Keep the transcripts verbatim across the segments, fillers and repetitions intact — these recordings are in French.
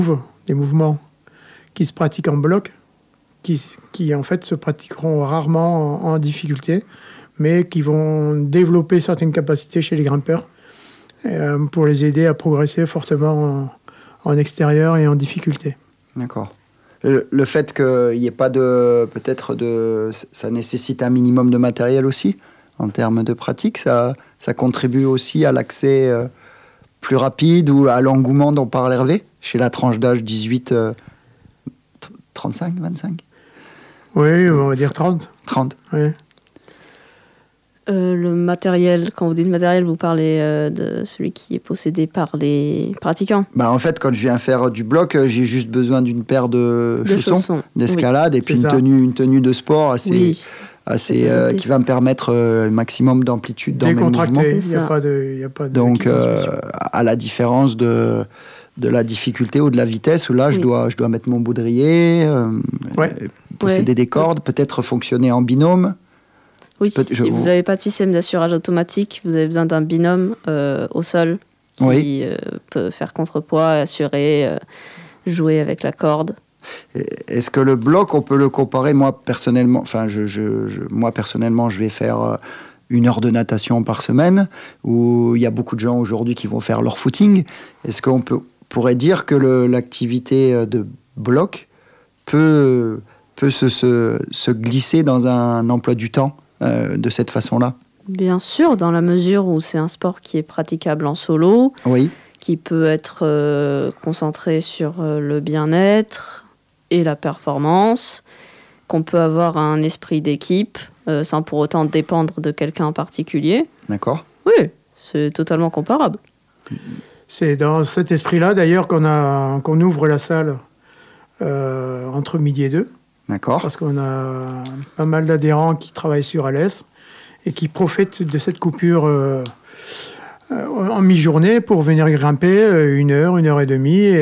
des mouvements qui se pratiquent en bloc, qui, qui en fait se pratiqueront rarement en, en difficulté, mais qui vont développer certaines capacités chez les grimpeurs euh, pour les aider à progresser fortement en, en extérieur et en difficulté. D'accord. Le, le fait qu'il n'y ait pas de... Peut-être de... Ça nécessite un minimum de matériel aussi, en termes de pratique. Ça, ça contribue aussi à l'accès euh, plus rapide ou à l'engouement dont parle Hervé, chez la tranche d'âge dix-huit, euh, trente-cinq, vingt-cinq. Oui, on va dire trente. trente. Oui. Euh, le matériel, quand vous dites matériel, vous parlez euh, de celui qui est possédé par les pratiquants. Bah en fait, quand je viens faire du bloc, j'ai juste besoin d'une paire de, De chaussons, chaussons, d'escalade, oui. et puis C'est une ça. tenue, une tenue de sport assez, Oui. assez euh, qui va me permettre euh, le maximum d'amplitude dans mes mouvements. Décontracté, il C'est n'y a ça. pas de, y a pas de Donc, équipement euh, spécial. à la différence de, de la difficulté ou de la vitesse, où là, je, Oui. dois, je dois mettre mon baudrier, euh, Ouais. euh, posséder Ouais. des cordes, peut-être fonctionner en binôme. Oui, Peut- je- si vous n'avez pas de système d'assurage automatique, vous avez besoin d'un binôme euh, au sol qui Oui. euh, peut faire contrepoids, assurer, euh, jouer avec la corde. Est-ce que le bloc, on peut le comparer, moi personnellement, enfin, je, je, je- moi personnellement, je vais faire euh, une heure de natation par semaine, où il y a beaucoup de gens aujourd'hui qui vont faire leur footing. Est-ce qu'on peut, pourrait dire que le- l'activité euh, de bloc peut, peut se, se, se glisser dans un emploi du temps euh, de cette façon-là? Bien sûr, dans la mesure où c'est un sport qui est praticable en solo, Oui, qui peut être euh, concentré sur euh, le bien-être et la performance, qu'on peut avoir un esprit d'équipe euh, sans pour autant dépendre de quelqu'un en particulier. d'accord. Oui, c'est totalement comparable. C'est dans cet esprit-là, d'ailleurs, qu'on, a, qu'on ouvre la salle euh, entre midi et deux, D'accord. parce qu'on a pas mal d'adhérents qui travaillent sur Alès et qui profitent de cette coupure euh, euh, en mi-journée pour venir grimper euh, une heure, une heure et demie, et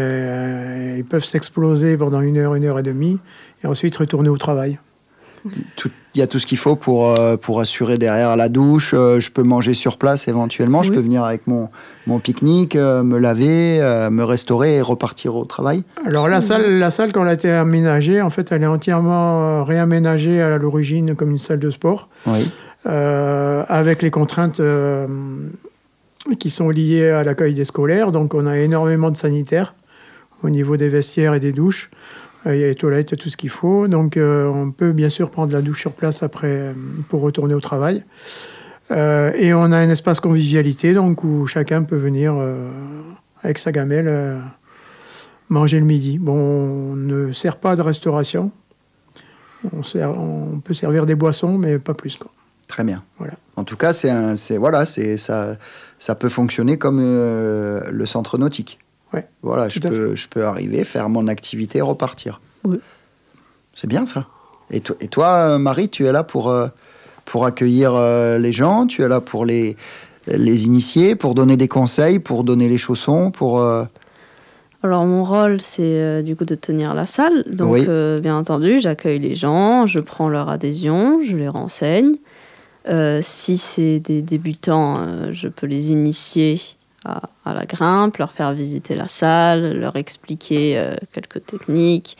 euh, ils peuvent s'exploser pendant une heure, une heure et demie, et ensuite retourner au travail. Tout- Il y a tout ce qu'il faut pour, euh, pour assurer derrière la douche. Euh, je peux manger sur place éventuellement. Je Oui. peux venir avec mon, mon pique-nique, euh, me laver, euh, me restaurer et repartir au travail. Alors la salle, la salle quand elle a été aménagée, en fait, elle est entièrement euh, réaménagée à l'origine comme une salle de sport, Oui. euh, avec les contraintes euh, qui sont liées à l'accueil des scolaires. Donc on a énormément de sanitaires au niveau des vestiaires et des douches. Euh, Il y a les toilettes, il y a tout ce qu'il faut. Donc euh, on peut bien sûr prendre la douche sur place après euh, pour retourner au travail. Euh, et on a un espace convivialité donc, où chacun peut venir euh, avec sa gamelle euh, manger le midi. Bon, on ne sert pas de restauration. On, sert, on peut servir des boissons, mais pas plus, quoi. Très bien. Voilà. En tout cas, c'est un, c'est, voilà, c'est, ça, ça peut fonctionner comme euh, le centre nautique. Ouais, Voilà, je tout à peux, je peux arriver, faire mon activité et repartir. Oui. C'est bien ça. Et, to- et toi, euh, Marie, tu es là pour, euh, pour accueillir euh, les gens, tu es là pour les, les initier, pour donner des conseils, pour donner les chaussons, pour... euh, Alors mon rôle, c'est euh, du coup de tenir la salle. Donc Oui. euh, bien entendu, j'accueille les gens, je prends leur adhésion, je les renseigne. Euh, si c'est des débutants, euh, je peux les initier à, à la grimpe, leur faire visiter la salle, leur expliquer euh, quelques techniques.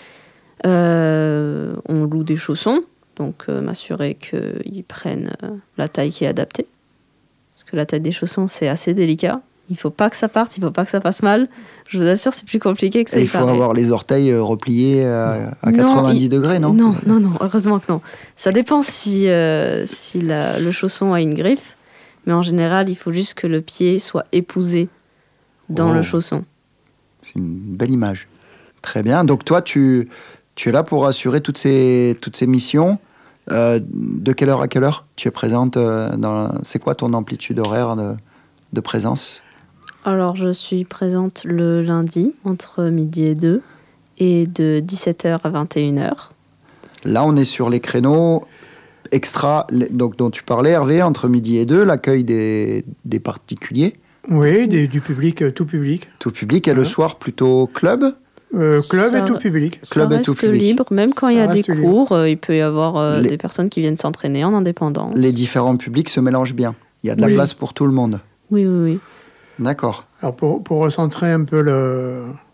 Euh, on loue des chaussons, donc euh, m'assurer qu'ils prennent euh, la taille qui est adaptée. Parce que la taille des chaussons, c'est assez délicat. Il ne faut pas que ça parte, il ne faut pas que ça fasse mal. Je vous assure, c'est plus compliqué que ça et y il faut paraît. avoir les orteils euh, repliés à, à Non, quatre-vingt-dix il- degrés, non Non, non, non, heureusement que non. Ça dépend si, euh, si la- le chausson a une griffe, mais en général, il faut juste que le pied soit épousé dans Oh. le chausson. C'est une belle image. Très bien. Donc toi, tu, tu es là pour assurer toutes ces, toutes ces missions. Euh, de quelle heure à quelle heure tu es présente euh, dans, c'est quoi ton amplitude horaire de, de présence? Alors, je suis présente le lundi, entre midi et deux, et de dix-sept heures à vingt et une heures. Là, on est sur les créneaux extra, les- donc, dont tu parlais, Hervé, entre midi et deux, l'accueil des, des particuliers, Oui, des- du public, euh, tout public. tout public, et le Ouais. soir plutôt club. Euh, club Ça- et tout public. Club Ça et tout reste public. libre, même quand Ça il y a des reste libre. cours, euh, il peut y avoir euh, Les- des personnes qui viennent s'entraîner en indépendance. Les différents publics se mélangent bien. Il y a de la Oui. place pour tout le monde. Oui, oui, oui. D'accord. Alors pour, pour recentrer un peu le,